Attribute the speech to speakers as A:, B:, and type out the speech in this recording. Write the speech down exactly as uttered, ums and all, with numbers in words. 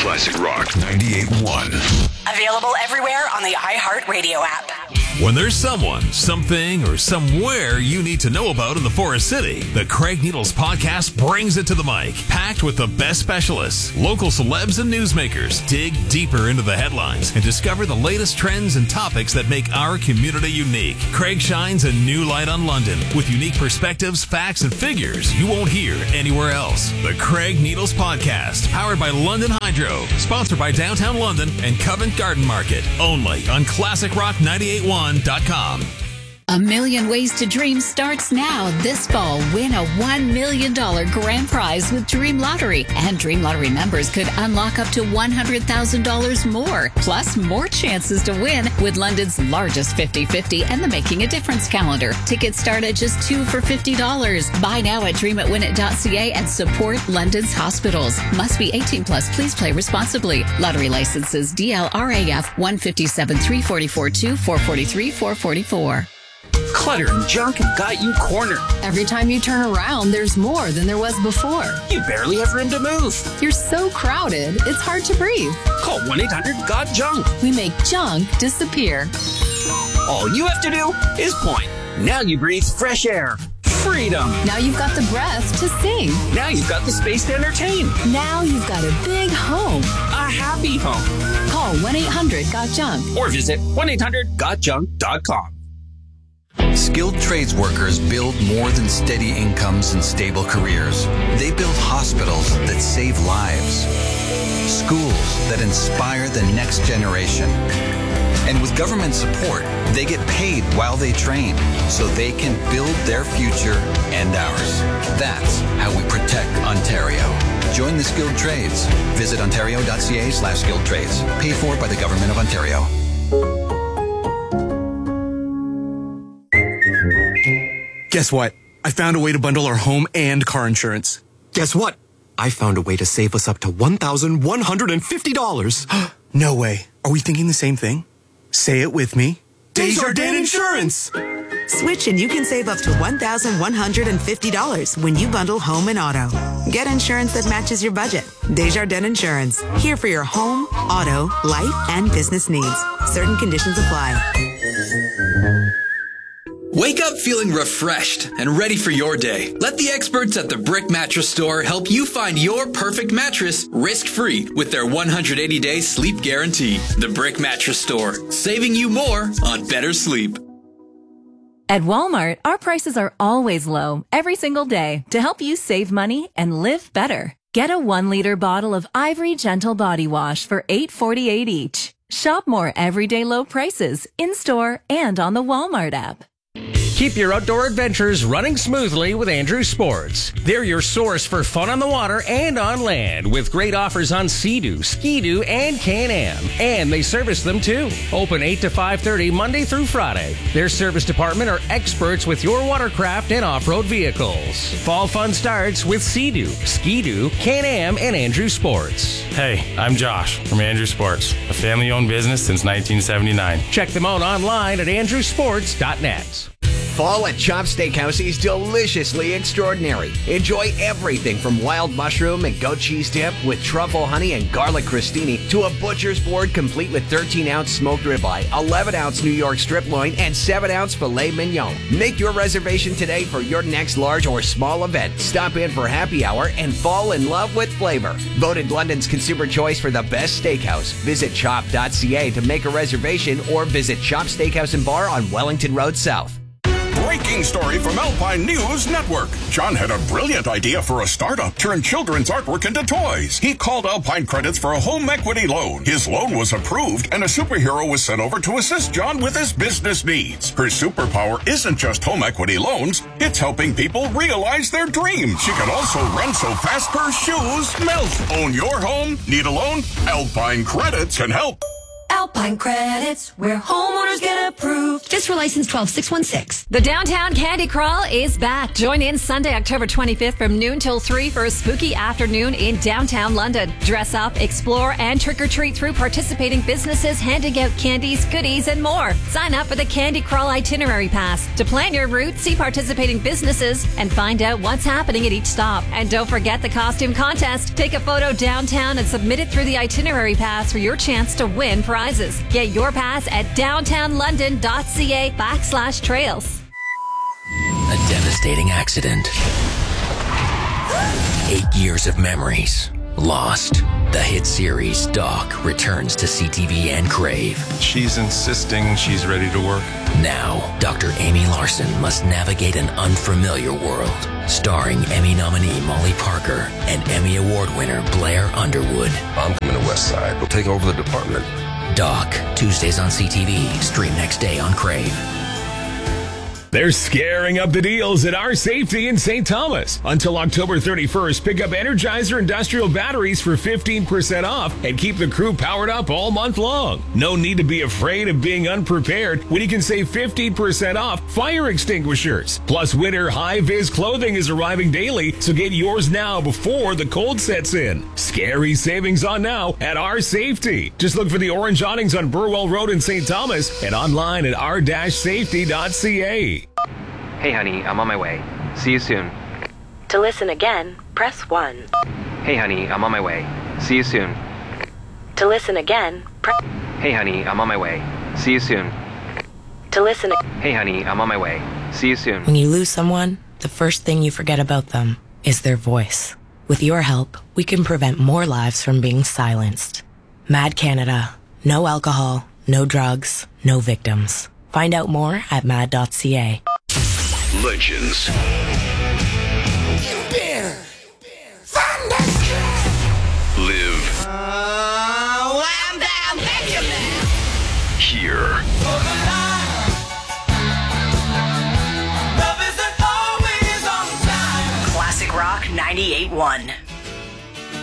A: Classic Rock ninety-eight point one.
B: Available everywhere on the iHeartRadio app.
C: When there's someone, something, or somewhere you need to know about in the Forest City, the Craig Needles Podcast brings it to the mic. Packed with the best specialists, local celebs, and newsmakers, dig deeper into the headlines and discover the latest trends and topics that make our community unique. Craig shines a new light on London with unique perspectives, facts, and figures you won't hear anywhere else. The Craig Needles Podcast, powered by London Hydro, sponsored by Downtown London and Covent Garden Market, only on Classic Rock ninety-eight point one dot com.
D: A Million Ways to Dream starts now. This fall, win a one million dollars grand prize with Dream Lottery. And Dream Lottery members could unlock up to one hundred thousand dollars more. Plus, more chances to win with London's largest fifty-fifty and the Making a Difference calendar. Tickets start at just two for fifty dollars. Buy now at dream it win it dot c a and support London's hospitals. Must be eighteen plus. Please play responsibly. Lottery licenses D L R A F one fifty-seven three forty-four two four forty-three four forty-four.
E: Clutter and junk have got you cornered.
F: Every time you turn around, there's more than there was before.
E: You barely have room to move.
F: You're so crowded, it's hard to breathe.
E: Call one eight hundred got junk.
F: We make junk disappear.
E: All you have to do is point. Now you breathe fresh air. Freedom.
F: Now you've got the breath to sing.
E: Now you've got the space to entertain.
F: Now you've got a big home.
E: A happy home.
F: Call one eight hundred got junk.
E: Or visit one eight hundred got junk dot com.
G: Skilled trades workers build more than steady incomes and stable careers. They build hospitals that save lives, schools that inspire the next generation. And with government support, they get paid while they train so they can build their future and ours. That's how we protect Ontario. Join the skilled trades. Visit ontario dot c a slash skilled trades. Paid for by the Government of Ontario.
H: Guess what? I found a way to bundle our home and car insurance.
I: Guess what? I found a way to save us up to one thousand one hundred fifty dollars.
H: No way. Are we thinking the same thing? Say it with me.
I: Desjardins Insurance!
J: Switch and you can save up to one thousand one hundred fifty dollars when you bundle home and auto. Get insurance that matches your budget. Desjardins Insurance. Here for your home, auto, life, and business needs. Certain conditions apply.
K: Wake up feeling refreshed and ready for your day. Let the experts at the Brick Mattress Store help you find your perfect mattress risk-free with their one hundred eighty day sleep guarantee. The Brick Mattress Store, saving you more on better sleep.
L: At Walmart, our prices are always low every single day to help you save money and live better. Get a one liter bottle of Ivory Gentle Body Wash for eight forty-eight each. Shop more everyday low prices in-store and on the Walmart app.
M: Keep your outdoor adventures running smoothly with Andrew Sports. They're your source for fun on the water and on land with great offers on Sea-Doo, Ski-Doo, and Can-Am. And they service them too. Open eight to five thirty Monday through Friday. Their service department are experts with your watercraft and off-road vehicles. Fall fun starts with Sea-Doo, Ski-Doo, Can-Am, and Andrew Sports.
N: Hey, I'm Josh from Andrew Sports, a family-owned business since nineteen seventy-nine.
M: Check them out online at andrew sports dot net.
O: Fall at Chop Steakhouse is deliciously extraordinary. Enjoy everything from wild mushroom and goat cheese dip with truffle honey and garlic crostini to a butcher's board complete with thirteen ounce smoked ribeye, eleven ounce New York strip loin, and seven ounce filet mignon. Make your reservation today for your next large or small event. Stop in for happy hour and fall in love with flavor. Voted London's consumer choice for the best steakhouse. Visit chop dot c a to make a reservation or visit Chop Steakhouse and Bar on Wellington Road South.
P: Breaking story from Alpine News Network. John had a brilliant idea for a startup. Turn children's artwork into toys. He called Alpine Credits for a home equity loan. His loan was approved and a superhero was sent over to assist John with his business needs. Her superpower isn't just home equity loans. It's helping people realize their dreams. She can also run so fast her shoes melt. Own your home? Need a loan? Alpine Credits can help.
Q: Alpine Credits, where homeowners get approved.
R: Just for license twelve six one six.
S: The Downtown Candy Crawl is back. Join in Sunday, October twenty-fifth from noon till three for a spooky afternoon in downtown London. Dress up, explore, and trick-or-treat through participating businesses, handing out candies, goodies, and more. Sign up for the Candy Crawl Itinerary Pass to plan your route, see participating businesses, and find out what's happening at each stop. And don't forget the costume contest. Take a photo downtown and submit it through the Itinerary Pass for your chance to win prizes. Get your pass at downtownlondon.ca backslash trails.
T: A devastating accident. Eight years of memories lost. The hit series Doc returns to C T V and Crave.
U: She's insisting she's ready to work.
T: Now, Doctor Amy Larson must navigate an unfamiliar world. Starring Emmy nominee Molly Parker and Emmy Award winner Blair Underwood.
U: I'm coming to West Side. We'll take over the department.
T: Doc, Tuesdays on C T V. Stream next day on Crave.
V: They're scaring up the deals at Our Safety in Saint Thomas. Until October thirty-first, pick up Energizer industrial batteries for fifteen percent off and keep the crew powered up all month long. No need to be afraid of being unprepared when you can save fifteen percent off fire extinguishers. Plus, winter high-vis clothing is arriving daily, so get yours now before the cold sets in. Scary savings on now at Our Safety. Just look for the orange awnings on Burwell Road in Saint Thomas and online at r dash safety dot c a.
W: Hey honey, I'm on my way. See you soon.
X: To listen again, press one.
W: Hey honey, I'm on my way. See you soon.
X: To listen again, press...
W: Hey honey, I'm on my way. See you soon.
X: To listen...
W: Hey honey, I'm on my way. See you soon.
Y: When you lose someone, the first thing you forget about them is their voice. With your help, we can prevent more lives from being silenced. Mad Canada. No alcohol, no drugs, no victims. Find out more at mad dot c a.
A: Legends. Live.
Q: Uh, wham, bam, Benjamin.
A: Here.
B: Classic Rock ninety-eight point one.